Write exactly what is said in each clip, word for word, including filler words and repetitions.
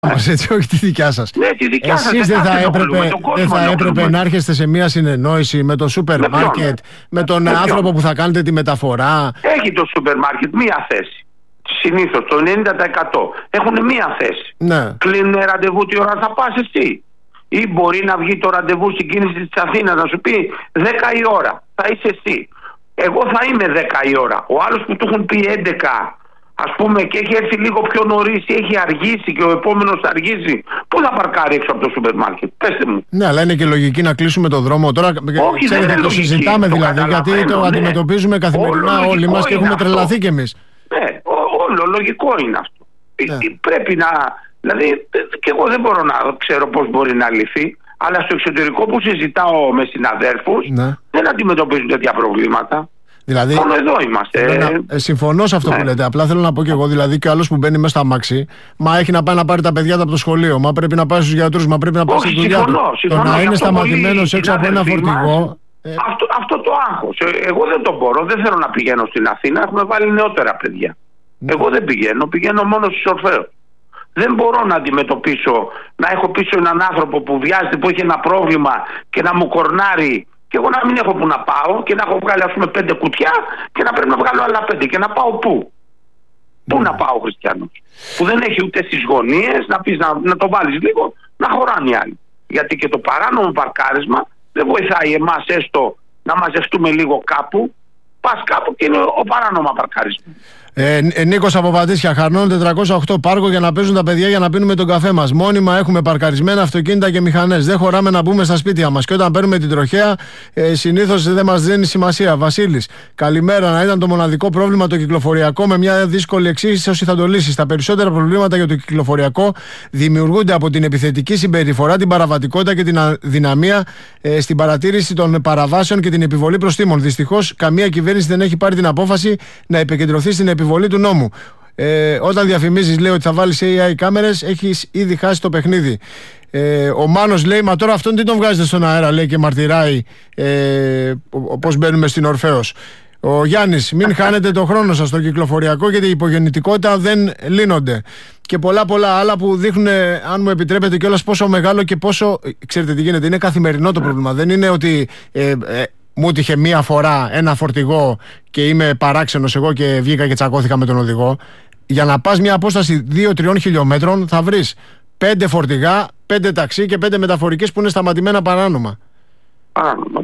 Έτσι, όχι τη δικιά σας. Ναι, τη δικιά σας. Εσείς δεν θα έπρεπε, δεν θα έπρεπε να έρχεστε σε μια συνεννόηση με το σούπερ μάρκετ, με τον με άνθρωπο ποιον? που θα κάνετε τη μεταφορά? Έχει το σούπερ μάρκετ μία θέση. Συνήθως το ενενήντα τοις εκατό έχουν μία θέση. Ναι. Κλείνουν ραντεβού, τι ώρα θα πας εσύ? Ή μπορεί να βγει το ραντεβού στην κίνηση της Αθήνας να σου πει δέκα η ώρα. Θα είσαι εσύ. Εγώ θα είμαι δέκα η ώρα. Ο άλλος που του έχουν πει έντεκα, ας πούμε, και έχει έρθει λίγο πιο νωρίς ή έχει αργήσει και ο επόμενος θα αργήσει, πού θα παρκάρει έξω από το σούπερ μάρκετ? Πέστε μου. Ναι, αλλά είναι και λογική να κλείσουμε το δρόμο. Τώρα Όχι, ξέρετε, δεν είναι το λογική, συζητάμε το δηλαδή, γιατί το ναι. αντιμετωπίζουμε καθημερινά όλο όλοι μας και έχουμε αυτό. τρελαθεί κι εμείς. Ναι, ό, όλο λογικό είναι αυτό. Ναι. Πρέπει να. Δηλαδή, και εγώ δεν μπορώ να ξέρω πώς μπορεί να λυθεί, αλλά στο εξωτερικό που συζητάω με συναδέλφους, ναι. δεν αντιμετωπίζουν τέτοια προβλήματα. Δηλαδή, μόνο εδώ είμαστε. Να, ε, συμφωνώ σε αυτό ναι. που λέτε. Απλά θέλω να πω και εγώ, δηλαδή, και ο άλλος που μπαίνει μέσα στα μάξι, μα έχει να πάει να πάρει τα παιδιά του από το σχολείο, μα πρέπει να πάει στους γιατρούς, μα πρέπει να πάει στη δουλειά του. Το να είναι σταματημένος έξω από ένα φορτηγό. Ε... Αυτό, αυτό το άγχος. Εγώ δεν το μπορώ, δεν θέλω να πηγαίνω στην Αθήνα. Έχουμε βάλει νεότερα παιδιά. Ναι. Εγώ δεν πηγαίνω, πηγαίνω μόνο στους Ορφέους. Δεν μπορώ να αντιμετωπίσω, να έχω πίσω έναν άνθρωπο που βιάζεται, που έχει ένα πρόβλημα και να μου κορνάρει. Και εγώ να μην έχω που να πάω και να έχω βγάλει, ας πούμε, πέντε κουτιά και να πρέπει να βγάλω άλλα πέντε. Και να πάω πού? Πού mm. να πάω, Χριστιανός? Που δεν έχει ούτε στις γωνίες, να πεις να, να το βάλεις λίγο, να χωράνε οι άλλοι. Γιατί και το παράνομο παρκάρισμα δεν βοηθάει εμάς έστω να μαζευτούμε λίγο κάπου. Πας κάπου και είναι ο παράνομο παρκάρισμα. Ε, ε, Νίκος από Πατήσια, Χαρνών τετρακόσια οκτώ, πάρκο για να παίζουν τα παιδιά για να πίνουμε τον καφέ μας. Μόνιμα έχουμε παρκαρισμένα αυτοκίνητα και μηχανές. Δεν χωράμε να μπούμε στα σπίτια μας. Και όταν παίρνουμε την τροχέα, ε, συνήθως δεν μας δίνει σημασία. Βασίλης, καλημέρα. Να ήταν το μοναδικό πρόβλημα το κυκλοφοριακό, με μια δύσκολη εξήγηση θα το λύσει. Τα περισσότερα προβλήματα για το κυκλοφοριακό δημιουργούνται από την επιθετική συμπεριφορά, την παραβατικότητα και την αδυναμία ε, στην παρατήρηση των παραβάσεων και την επιβολή προστίμων. Δυστυχώς, καμία κυβέρνηση δεν έχει πάρει την απόφαση να επικεντρωθεί στην επιβολή του νόμου. Ε, όταν διαφημίζεις, λέει, ότι θα βάλεις έι άι κάμερες, έχεις ήδη χάσει το παιχνίδι. Ε, ο Μάνος λέει, μα τώρα αυτόν τι τον βγάζετε στον αέρα, λέει, και μαρτυράει ε, πώς μπαίνουμε στην Ορφέως. Ο Γιάννης, μην χάνετε το χρόνο σας στο κυκλοφοριακό, γιατί η υπογεννητικότητα δεν λύνονται. Και πολλά πολλά άλλα που δείχνουν, αν μου επιτρέπετε κιόλας, πόσο μεγάλο και πόσο. Ξέρετε τι γίνεται, είναι καθημερινό το πρόβλημα. Δεν είναι ότι. Ε, ε, μου τύχε μία φορά ένα φορτηγό και είμαι παράξενος εγώ και βγήκα και τσακώθηκα με τον οδηγό. Για να πας μια απόσταση δύο με τρία χιλιόμετρων θα βρεις πέντε φορτηγά, πέντε ταξί και πέντε μεταφορικές που είναι σταματημένα παράνομα. Παράνομα.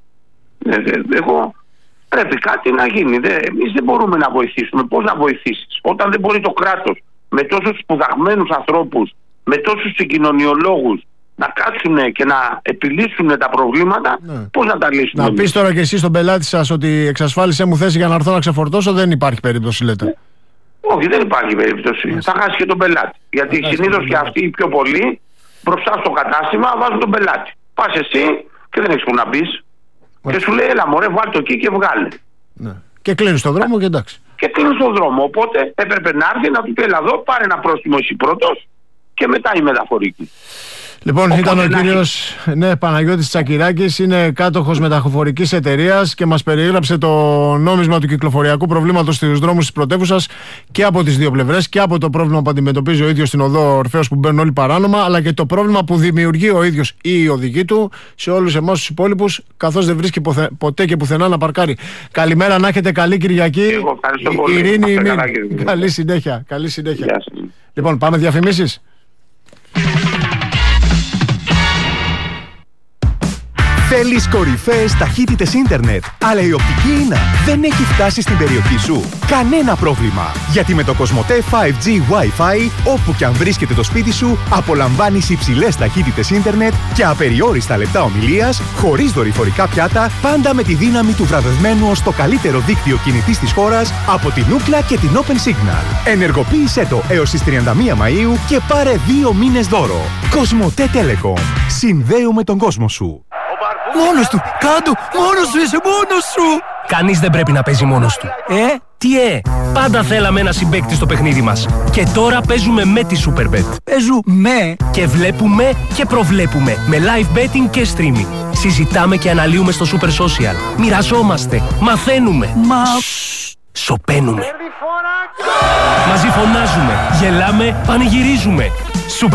Ναι, δε, εγώ πρέπει κάτι να γίνει. Δε, εμείς δεν μπορούμε να βοηθήσουμε. Πώς να βοηθήσεις όταν δεν μπορεί το κράτος με τόσους σπουδαγμένους ανθρώπους, με τόσους συγκοινωνιολόγους να κάτσουν και να επιλύσουν τα προβλήματα, ναι. Πώς να τα λύσουν? Να πεις τώρα και εσύ στον πελάτη σας ότι εξασφάλισε μου θέση για να έρθω να ξεφορτώσω, δεν υπάρχει περίπτωση, λέτε? Όχι, δεν υπάρχει περίπτωση. Ναι. Θα χάσει και τον πελάτη. Γιατί συνήθως και αυτοί οι πιο πολλοί μπροστά στο κατάστημα βάζουν τον πελάτη. Πας εσύ και δεν έχεις που να μπεις. Ναι. Και σου λέει, έλα μωρέ, βάλ' το εκεί και βγάλε. Ναι. Και κλείνεις τον δρόμο και εντάξει. Και κλείνεις τον δρόμο. Οπότε έπρεπε να έρθει να του πει, έλα εδώ, πάρε ένα πρόστιμο εσύ πρώτος και μετά η μεταφορική. Λοιπόν, οπότε ήταν ο κύριος ναι, Παναγιώτης Τσακυράκης, είναι κάτοχος μεταφορικής εταιρείας και μας περιέγραψε το νόμισμα του κυκλοφοριακού προβλήματος στους δρόμους της πρωτεύουσας και από τις δύο πλευρές, και από το πρόβλημα που αντιμετωπίζει ο ίδιος στην οδό Ορφέως που μπαίνουν όλοι παράνομα, αλλά και το πρόβλημα που δημιουργεί ο ίδιος ή η οδηγή του σε όλους εμάς τους υπόλοιπους, καθώς δεν βρίσκει ποθε, ποτέ και πουθενά να παρκάρει. Καλημέρα, να έχετε καλή Κυριακή. Εγώ, πολύ. Ειρήνη, ειρήνη. Καλή συνέχεια. Καλή συνέχεια. Λοιπόν, πάμε διαφημίσεις. Θέλεις κορυφαίες ταχύτητες ίντερνετ, αλλά η οπτική ίνα δεν έχει φτάσει στην περιοχή σου? Κανένα πρόβλημα! Γιατί με το Κοσμοτέ φάιβ τζι Wi-Fi, όπου και αν βρίσκεται το σπίτι σου, απολαμβάνεις υψηλές ταχύτητες ίντερνετ και απεριόριστα λεπτά ομιλίας, χωρίς δορυφορικά πιάτα, πάντα με τη δύναμη του βραβευμένου ως το καλύτερο δίκτυο κινητής της χώρας από την Ookla και την Open Signal. Ενεργοποίησέ το έως τις τριάντα μία Μαΐου και πάρε δύο μήνες δώρο. Κοσμοτέ Telecom. Συνδέουμε τον κόσμο σου. Μόνος του! Κάντο! Μόνος σου! Είσαι μόνος σου! Κανείς δεν πρέπει να παίζει μόνος του. Ε? Τι ε! Πάντα θέλαμε ένα συμπαίκτη στο παιχνίδι μας. Και τώρα παίζουμε με τη Superbet. Παίζουμε! Και βλέπουμε και προβλέπουμε. Με live betting και streaming. Συζητάμε και αναλύουμε στο Super Social. Μοιραζόμαστε. Μαθαίνουμε. Μα... σωπαίνουμε. Μαζί φωνάζουμε, γελάμε, πανηγυρίζουμε.